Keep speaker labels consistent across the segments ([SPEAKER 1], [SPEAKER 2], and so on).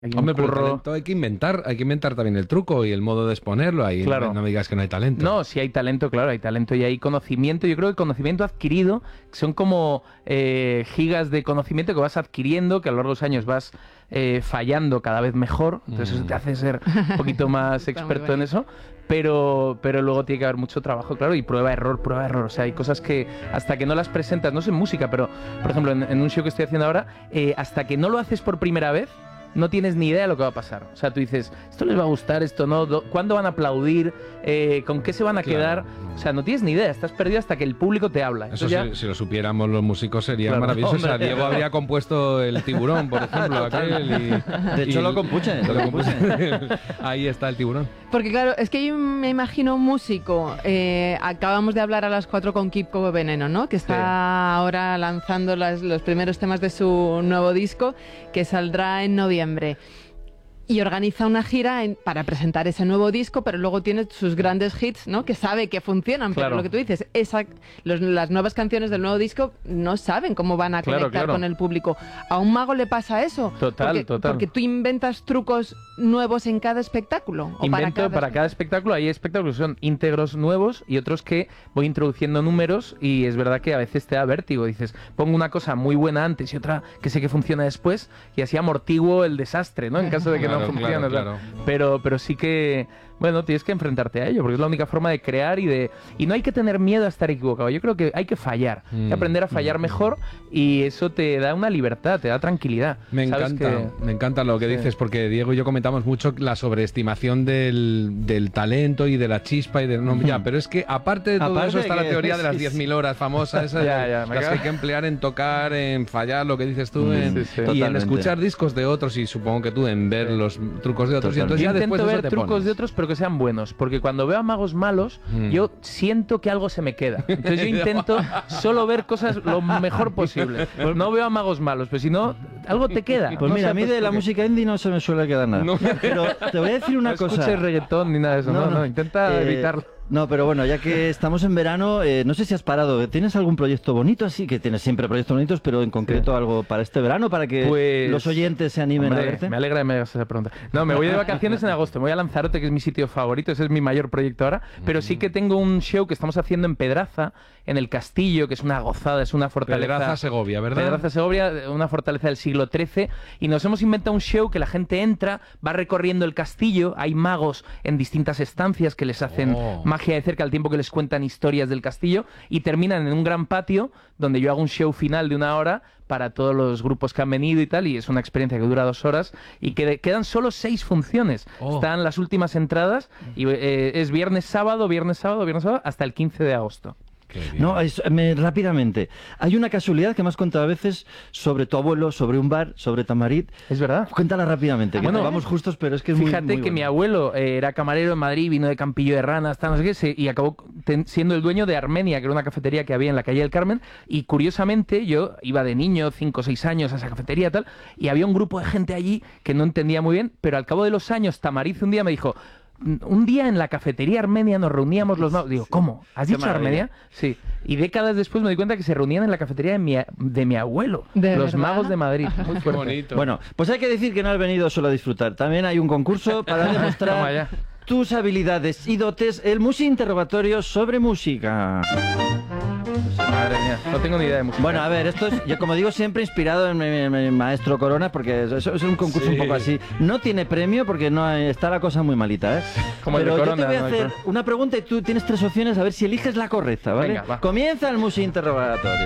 [SPEAKER 1] Hombre, pero el talento hay que inventar también el truco y el modo de exponerlo. Ahí
[SPEAKER 2] claro.
[SPEAKER 1] No me digas que no hay talento.
[SPEAKER 2] No, sí hay talento, claro, hay talento y hay conocimiento. Yo creo que conocimiento adquirido son como gigas de conocimiento que vas adquiriendo, que a lo largo de los años vas fallando cada vez mejor. Entonces eso te hace ser un poquito más experto en eso. Pero luego tiene que haber mucho trabajo, claro, y prueba, error. O sea, hay cosas que hasta que no las presentas, no sé en música, pero por ejemplo en un show que estoy haciendo ahora, hasta que no lo haces por primera vez, no tienes ni idea de lo que va a pasar. O sea, tú dices, esto les va a gustar, esto no, ¿cuándo van a aplaudir? ¿Con qué se van a quedar? O sea, no tienes ni idea, estás perdido hasta que el público te habla.
[SPEAKER 1] Eso ya... si lo supiéramos los músicos sería maravilloso.
[SPEAKER 2] Hombre.
[SPEAKER 1] O sea, Diego habría compuesto El Tiburón, por ejemplo,
[SPEAKER 3] de hecho lo compuse.
[SPEAKER 1] Ahí está El Tiburón.
[SPEAKER 4] Porque claro, es que yo me imagino un músico, acabamos de hablar a las 4 con Kiko Veneno, ¿no? Que está ahora lanzando los primeros temas de su nuevo disco, que saldrá en noviembre. Y organiza una gira para presentar ese nuevo disco, pero luego tiene sus grandes hits, ¿no? Que sabe que funcionan, pero lo que tú dices, las nuevas canciones del nuevo disco no saben cómo van a conectar con el público. ¿A un mago le pasa eso?
[SPEAKER 2] Total.
[SPEAKER 4] Porque tú inventas trucos nuevos en cada espectáculo.
[SPEAKER 2] Para cada espectáculo hay espectáculos que son íntegros nuevos y otros que voy introduciendo números y es verdad que a veces te da vértigo. Dices, pongo una cosa muy buena antes y otra que sé que funciona después y así amortiguo el desastre, ¿no? En caso de que no funcione. Claro. Pero sí que, bueno, tienes que enfrentarte a ello porque es la única forma de crear y no hay que tener miedo a estar equivocado. Yo creo que hay que fallar, hay que aprender a fallar mejor y eso te da una libertad, te da tranquilidad.
[SPEAKER 1] Me encanta lo que dices porque Diego y yo comentamos mucho la sobreestimación del talento y de la chispa y pero es que aparte de todo eso está la teoría de las 10.000 horas famosa, esa las que hay que emplear en tocar, en fallar, lo que dices tú, y en escuchar discos de otros y supongo que tú en ver los trucos de otros. Y entonces
[SPEAKER 2] yo
[SPEAKER 1] ya
[SPEAKER 2] intento
[SPEAKER 1] después
[SPEAKER 2] ver trucos de otros pero que sean buenos, porque cuando veo a magos malos yo siento que algo se me queda, entonces yo intento solo ver cosas lo mejor posible. No veo a magos malos, pero si no, algo te queda.
[SPEAKER 3] Pues mira, a mí de la música indie no se me suele quedar nada. Pero te voy a decir una cosa.
[SPEAKER 2] No escuches reggaetón ni nada de eso, no, intenta evitarlo.
[SPEAKER 3] No, pero bueno, ya que estamos en verano, no sé si has parado. ¿Tienes algún proyecto bonito así? Que tienes siempre proyectos bonitos, pero en concreto algo para este verano, para que los oyentes se animen a verte.
[SPEAKER 2] Me alegra que me hagas esa pregunta. No, me voy de vacaciones en agosto. Me voy a Lanzarote, que es mi sitio favorito. Ese es mi mayor proyecto ahora. Pero sí que tengo un show que estamos haciendo en Pedraza, en el Castillo, que es una gozada, es una fortaleza.
[SPEAKER 1] Pedraza, Segovia, ¿verdad?
[SPEAKER 2] Pedraza, Segovia, una fortaleza del siglo XIII. Y nos hemos inventado un show que la gente entra, va recorriendo el castillo. Hay magos en distintas estancias que les hacen magia de cerca al tiempo que les cuentan historias del castillo y terminan en un gran patio donde yo hago un show final de 1 hora para todos los grupos que han venido y tal, y es una experiencia que dura 2 horas y que quedan solo 6 funciones. Están las últimas entradas y es viernes, sábado hasta el 15 de agosto.
[SPEAKER 3] No, rápidamente. Hay una casualidad que me has contado a veces sobre tu abuelo, sobre un bar, sobre Tamarit.
[SPEAKER 2] Es verdad.
[SPEAKER 3] Cuéntala rápidamente, que vamos justos, pero es que es muy
[SPEAKER 2] Fíjate que
[SPEAKER 3] bueno.
[SPEAKER 2] Mi abuelo era camarero en Madrid, vino de Campillo de Rana, hasta no sé qué, y acabó siendo el dueño de Armenia, que era una cafetería que había en la calle del Carmen, y curiosamente yo iba de niño, 5 o 6 años, a esa cafetería y tal, y había un grupo de gente allí que no entendía muy bien, pero al cabo de los años Tamarit un día me dijo: un día en la cafetería armenia nos reuníamos los magos. Digo, ¿cómo? ¿Has dicho Armenia? Sí. Y décadas después me di cuenta que se reunían en la cafetería de mi abuelo, los magos de Madrid. Muy
[SPEAKER 1] bonito.
[SPEAKER 3] Bueno, pues hay que decir que no has venido solo a disfrutar. También hay un concurso para demostrar tus habilidades y dotes, el Musi Interrogatorio sobre música.
[SPEAKER 2] Madre mía, no tengo ni idea de música.
[SPEAKER 3] Bueno, a ver, esto es, yo como digo, siempre inspirado en mi maestro Corona, porque eso es un concurso un poco así. No tiene premio porque no está la cosa muy malita, ¿eh?
[SPEAKER 2] Como
[SPEAKER 3] pero
[SPEAKER 2] el de Corona,
[SPEAKER 3] yo te voy a hacer una pregunta y tú tienes 3 opciones a ver si eliges la correcta, ¿vale?
[SPEAKER 2] Venga, va.
[SPEAKER 3] Comienza el Musi Interrogatorio.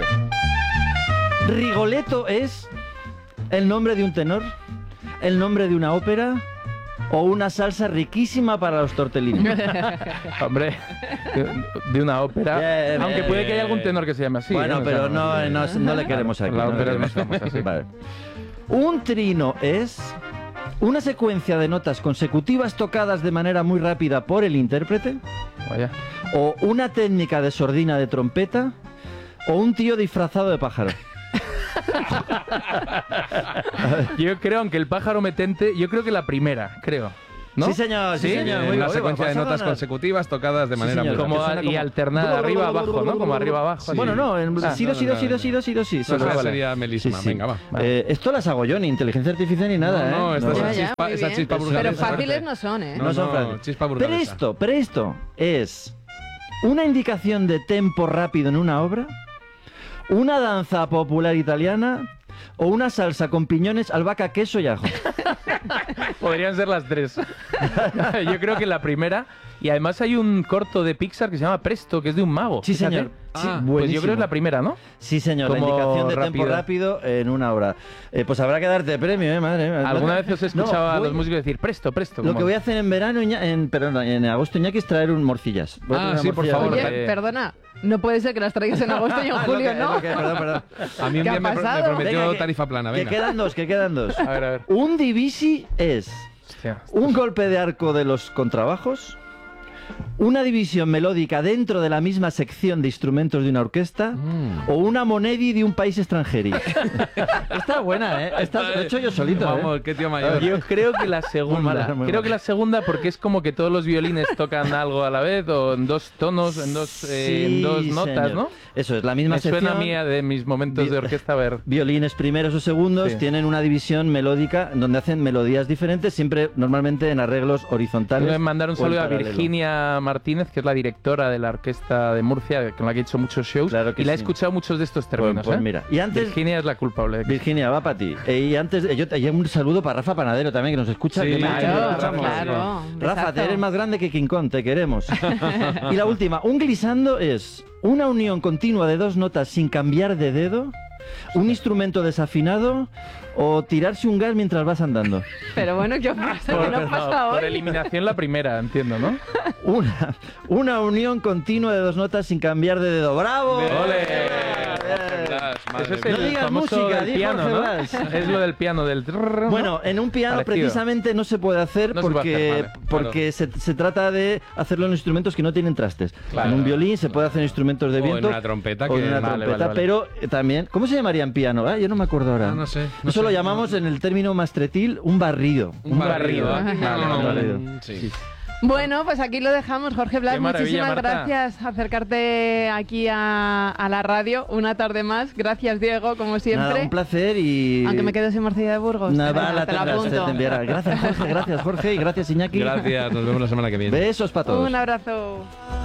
[SPEAKER 3] ¿Rigoletto es el nombre de un tenor, el nombre de una ópera o una salsa riquísima para los tortellini?
[SPEAKER 2] Hombre, de una ópera. Aunque puede que haya algún tenor que se llame así.
[SPEAKER 3] Bueno, pero no le queremos aquí.
[SPEAKER 2] La ópera es más famosa, sí.
[SPEAKER 3] Vale. Un trino es una secuencia de notas consecutivas tocadas de manera muy rápida por el intérprete.
[SPEAKER 2] Vaya.
[SPEAKER 3] O una técnica de sordina de trompeta. O un tío disfrazado de pájaro.
[SPEAKER 2] Yo creo, aunque el pájaro me tente, yo creo que la primera, creo. ¿no?
[SPEAKER 3] Sí, señor, sí, señor.
[SPEAKER 1] Una secuencia de notas consecutivas tocadas de manera muy
[SPEAKER 2] como y alternada arriba abajo, ¿no? Como arriba abajo.
[SPEAKER 3] Sí. Bueno, no, sí.
[SPEAKER 1] Eso sería melisma, venga, va.
[SPEAKER 3] Esto las hago yo, ni inteligencia artificial ni nada,
[SPEAKER 1] No, esa chispa burgalesa.
[SPEAKER 4] Pero fáciles no son, ¿eh?
[SPEAKER 3] No son fáciles.
[SPEAKER 1] Chispa burgalesa.
[SPEAKER 3] Pero esto es una indicación de tempo rápido en una obra, una danza popular italiana o una salsa con piñones, albahaca, queso y ajo.
[SPEAKER 2] Podrían ser las tres. Yo creo que la primera. Y además hay un corto de Pixar que se llama Presto, que es de un mago.
[SPEAKER 3] Sí, señor.
[SPEAKER 2] Sí, pues yo creo que es la primera, ¿no?
[SPEAKER 3] Sí, señor.
[SPEAKER 2] Como
[SPEAKER 3] la indicación de
[SPEAKER 2] rápido.
[SPEAKER 3] tempo rápido en una obra. Pues habrá que darte premio, madre mía.
[SPEAKER 2] ¿Alguna vez os he escuchado a los músicos decir presto?
[SPEAKER 3] Lo que voy a hacer en verano, en agosto, Iñaki, es traer un morcillas.
[SPEAKER 1] Sí, por favor.
[SPEAKER 4] Oye, perdona. No puede ser que las traigas en agosto y en julio, ¿no?
[SPEAKER 3] Perdón.
[SPEAKER 1] A mí un día me prometió tarifa plana, venga.
[SPEAKER 3] Que quedan dos.
[SPEAKER 2] A ver.
[SPEAKER 3] Un divisi es
[SPEAKER 2] Hostia.
[SPEAKER 3] un golpe de arco de los contrabajos, una división melódica dentro de la misma sección de instrumentos de una orquesta o una monedi de un país extranjero. Está buena, ¿eh? Lo he hecho yo solito,
[SPEAKER 1] Vamos, qué tío mayor.
[SPEAKER 2] Yo creo que la segunda.
[SPEAKER 3] Muy
[SPEAKER 2] Creo que la segunda porque es como que todos los violines tocan algo a la vez o en dos tonos, en dos notas,
[SPEAKER 3] señor.
[SPEAKER 2] ¿no?
[SPEAKER 3] Eso es, la misma
[SPEAKER 2] Me
[SPEAKER 3] sección.
[SPEAKER 2] suena a mí de mis momentos de orquesta a ver.
[SPEAKER 3] Violines primeros o segundos
[SPEAKER 2] Sí.
[SPEAKER 3] tienen una división melódica donde hacen melodías diferentes, siempre normalmente en arreglos horizontales.
[SPEAKER 2] Quiero mandar un
[SPEAKER 3] o en
[SPEAKER 2] saludo a
[SPEAKER 3] paralelo.
[SPEAKER 2] Virginia Martínez, que es la directora de la orquesta de Murcia, con la que he hecho muchos shows,
[SPEAKER 3] Claro que
[SPEAKER 2] y la he
[SPEAKER 3] sí.
[SPEAKER 2] escuchado muchos de estos términos.
[SPEAKER 3] Pues mira, y antes
[SPEAKER 2] Virginia es la culpable.
[SPEAKER 3] Virginia, va para ti. Y antes, hay un saludo para Rafa Panadero también, que nos escucha.
[SPEAKER 1] Sí,
[SPEAKER 3] que me ha dicho que lo escuchamos.
[SPEAKER 4] claro.
[SPEAKER 3] Rafa,
[SPEAKER 4] Besazo.
[SPEAKER 3] eres más grande que King Kong, te queremos. Y la última, un glissando es una unión continua de dos notas sin cambiar de dedo, un instrumento desafinado o tirarse un gas mientras vas andando.
[SPEAKER 4] Pero bueno, ¿qué pasa? ¿Qué nos pasa
[SPEAKER 2] por
[SPEAKER 4] hoy?
[SPEAKER 2] eliminación la primera, entiendo, ¿no?
[SPEAKER 3] Una unión continua de dos notas sin cambiar de dedo. ¡Bravo!
[SPEAKER 2] ¡Ole! Eso es
[SPEAKER 3] No
[SPEAKER 2] el
[SPEAKER 3] digas
[SPEAKER 2] famoso
[SPEAKER 3] música,
[SPEAKER 2] del
[SPEAKER 3] di
[SPEAKER 2] piano,
[SPEAKER 3] Jorge
[SPEAKER 2] ¿no?
[SPEAKER 3] Valls.
[SPEAKER 2] Es lo del piano, del... ¿no?
[SPEAKER 3] Bueno, en un piano
[SPEAKER 2] Parecido.
[SPEAKER 3] precisamente no se puede hacer
[SPEAKER 2] No se puede
[SPEAKER 3] porque,
[SPEAKER 2] hacer, vale,
[SPEAKER 3] porque se trata de hacerlo en instrumentos que no tienen trastes.
[SPEAKER 2] Claro.
[SPEAKER 3] En un violín se puede hacer en instrumentos de
[SPEAKER 1] O en
[SPEAKER 3] viento.
[SPEAKER 1] una trompeta,
[SPEAKER 3] o en
[SPEAKER 1] que-
[SPEAKER 3] una
[SPEAKER 2] Vale,
[SPEAKER 3] trompeta,
[SPEAKER 2] vale.
[SPEAKER 3] pero también... ¿Cómo se llamaría en piano? Yo no me acuerdo ahora.
[SPEAKER 1] No sé.
[SPEAKER 3] Eso lo llamamos en el término mastretil un barrido.
[SPEAKER 1] Un barrido.
[SPEAKER 3] Vale.
[SPEAKER 1] Sí.
[SPEAKER 4] Bueno, pues aquí lo dejamos, Jorge Blas.
[SPEAKER 2] Qué maravilla,
[SPEAKER 4] Muchísimas
[SPEAKER 2] Marta.
[SPEAKER 4] gracias por acercarte aquí a la radio una tarde más. Gracias, Diego, como siempre.
[SPEAKER 3] Nada, un placer y...
[SPEAKER 4] Aunque me quedo sin morcilla de Burgos.
[SPEAKER 3] Nada,
[SPEAKER 4] Venga,
[SPEAKER 3] la
[SPEAKER 4] te la
[SPEAKER 3] tendrás, se te
[SPEAKER 4] apunto.
[SPEAKER 3] enviará. Gracias, Jorge, y gracias, Iñaki.
[SPEAKER 1] Gracias, nos vemos la semana que viene.
[SPEAKER 3] Besos para todos.
[SPEAKER 4] Un abrazo.